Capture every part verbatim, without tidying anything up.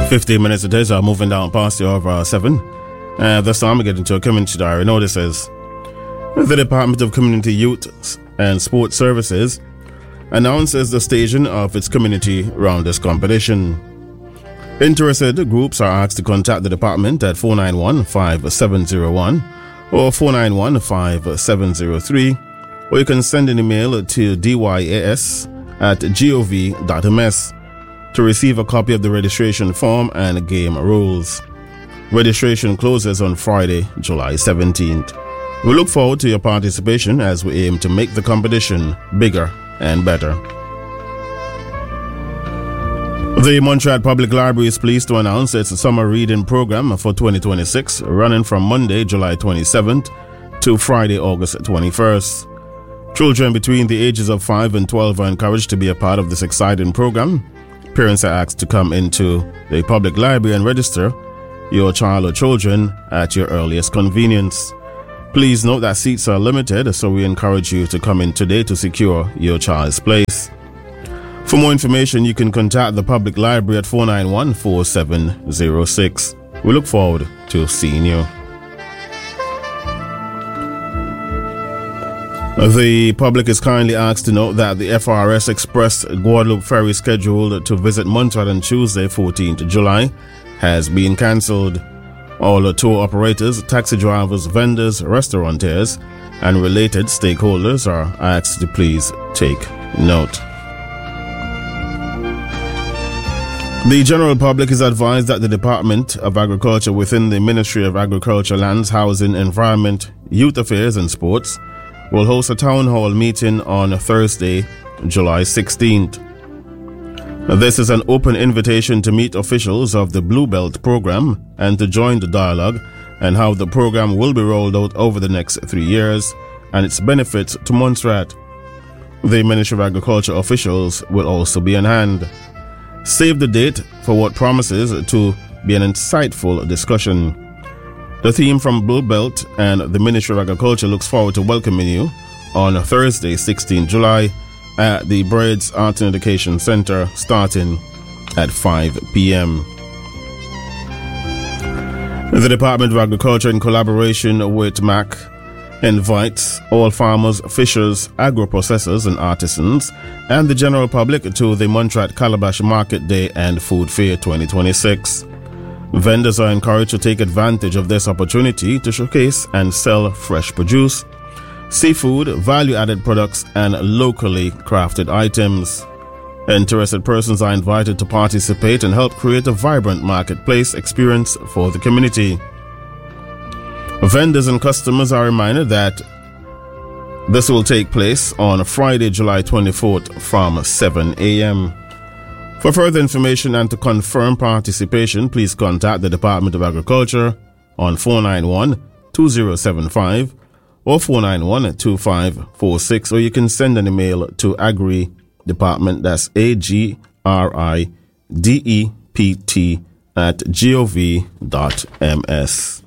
fifteen minutes it is, uh, moving down past the hour of seven. Uh, this time we get into a community diary notices. The Department of Community Youth and Sports Services announces the staging of its community rounders competition. Interested groups are asked to contact the department at four nine one, five seven zero one or four nine one, five seven zero three, or you can send an email to d y a s at gov dot m s to receive a copy of the registration form and game rules. Registration closes on Friday, July seventeenth. We look forward to your participation as we aim to make the competition bigger and better. The Montreal Public Library is pleased to announce its summer reading program for twenty twenty-six, running from Monday, July twenty-seventh to Friday, August twenty-first. Children between the ages of five and twelve are encouraged to be a part of this exciting program. Parents are asked to come into the public library and register your child or children at your earliest convenience. Please note that seats are limited, so we encourage you to come in today to secure your child's place. For more information, you can contact the public library at four nine one, four seven zero six. We look forward to seeing you. The public is kindly asked to note that the F R S Express Guadeloupe ferry scheduled to visit Montreal on Tuesday, fourteenth of July, has been cancelled. All tour operators, taxi drivers, vendors, restaurateurs, and related stakeholders are asked to please take note. The general public is advised that the Department of Agriculture within the Ministry of Agriculture, Lands, Housing, Environment, Youth Affairs and Sports will host a town hall meeting on Thursday, July sixteenth. This is an open invitation to meet officials of the Blue Belt program and to join the dialogue and how the program will be rolled out over the next three years and its benefits to Montserrat. The Ministry of Agriculture officials will also be on hand. Save the date for what promises to be an insightful discussion. The theme from Blue Belt and the Ministry of Agriculture looks forward to welcoming you on Thursday, sixteenth of July, at the Braids Art and Education Center, starting at five p.m. The Department of Agriculture, in collaboration with M A C, invites all farmers, fishers, agro-processors and artisans and the general public to the Montreal Calabash Market Day and Food Fair twenty twenty-six. Vendors are encouraged to take advantage of this opportunity to showcase and sell fresh produce, seafood, value-added products, and locally crafted items. Interested persons are invited to participate and help create a vibrant marketplace experience for the community. Vendors and customers are reminded that this will take place on Friday, July twenty-fourth from seven a.m. For further information and to confirm participation, please contact the Department of Agriculture on four nine one, two zero seven five or four nine one, two five four six, or you can send an email to Agri Department, that's A G R I D E P T at gov dot m s.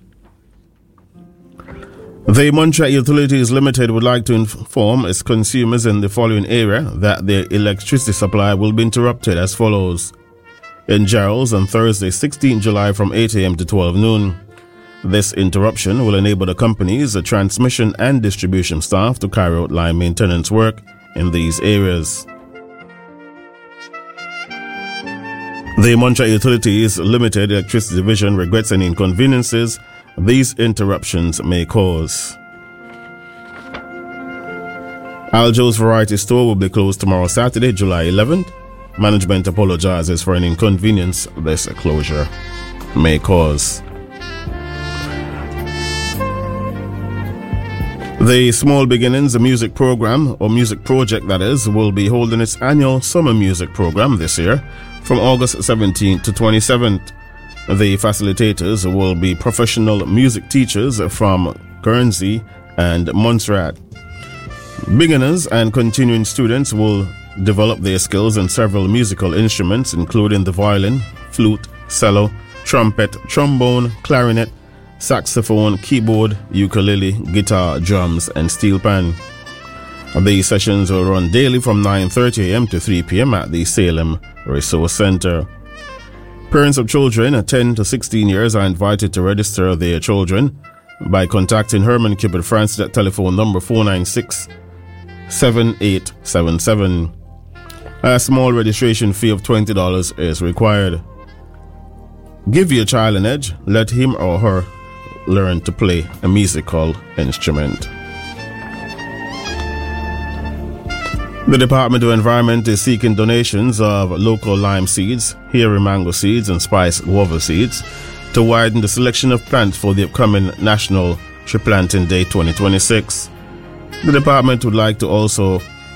The Montreal Utilities Limited would like to inform its consumers in the following area that their electricity supply will be interrupted as follows. In Gerald's on Thursday, sixteenth of July from eight a.m. to twelve noon. This interruption will enable the company's transmission and distribution staff to carry out line maintenance work in these areas. The Montreal Utilities Limited Electricity Division regrets any inconveniences these interruptions may cause. Aljo's Variety Store will be closed tomorrow, Saturday, July eleventh. Management apologizes for any inconvenience this closure may cause. The Small Beginnings Music Program, or music project that is, will be holding its annual summer music program this year from August seventeenth to twenty-seventh. The facilitators will be professional music teachers from Guernsey and Montserrat. Beginners and continuing students will develop their skills in several musical instruments, including the violin, flute, cello, trumpet, trombone, clarinet, saxophone, keyboard, ukulele, guitar, drums, and steel pan. The sessions will run daily from nine thirty a.m. to three p.m. at the Salem Resource Center. Parents of children ten to sixteen years are invited to register their children by contacting Herman Cupid Francis at telephone number four nine six, seven eight seven seven. A small registration fee of twenty dollars is required. Give your child an edge. Let him or her learn to play a musical instrument. The Department of Environment is seeking donations of local lime seeds, hairy mango seeds, and spice guava seeds to widen the selection of plants for the upcoming National Tree Planting Day twenty twenty-six. The department would like to also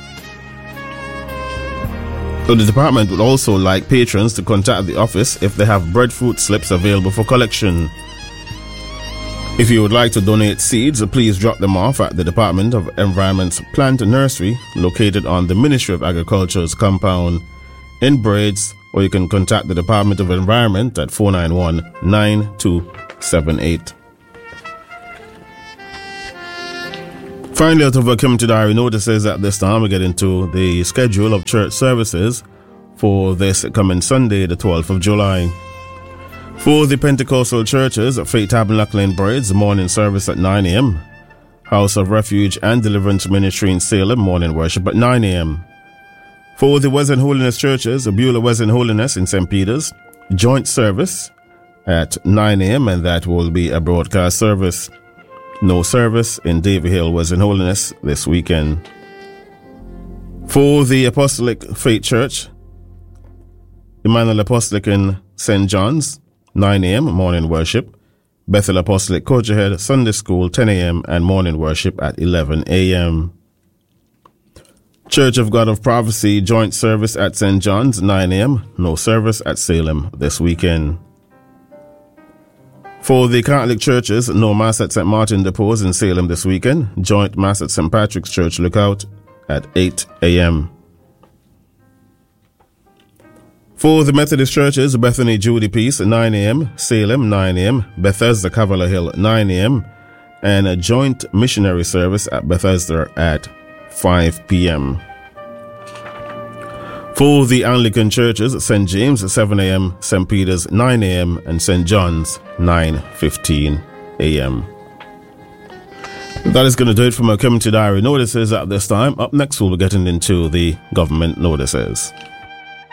So the department would also like patrons to contact the office if they have breadfruit slips available for collection. If you would like to donate seeds, please drop them off at the Department of Environment's plant nursery located on the Ministry of Agriculture's compound in Braids, or you can contact the Department of Environment at four nine one, nine two seven eight. Finally, out of our community diary notices at this time, we get into the schedule of church services for this coming Sunday, the twelfth of July. For the Pentecostal churches, Faith Tabernacle in Braids, morning service at nine a.m. House of Refuge and Deliverance Ministry in Salem, morning worship at nine a.m. For the Wesleyan Holiness churches, Beulah Wesleyan Holiness in Saint Peter's, joint service at nine a.m. and that will be a broadcast service. No service in Davy Hill Wesleyan Holiness this weekend. For the Apostolic Faith Church, Emmanuel Apostolic in Saint John's, nine a.m. morning worship. Bethel Apostolic Coachahead Sunday School, ten a.m. and morning worship at eleven a.m. Church of God of Prophecy joint service at Saint John's, nine a.m. No service at Salem this weekend. For the Catholic churches, no Mass at Saint Martin de Porres in Salem this weekend. Joint Mass at Saint Patrick's Church Lookout at eight a.m. For the Methodist churches, Bethany Judy Peace, nine a.m., Salem, nine a.m., Bethesda Cavalier Hill, nine a.m., and a joint missionary service at Bethesda at five p.m. For the Anglican churches, Saint James, seven a.m., Saint Peter's, nine a.m., and Saint John's, nine fifteen a.m. That is going to do it for my community diary notices at this time. Up next, we'll be getting into the government notices.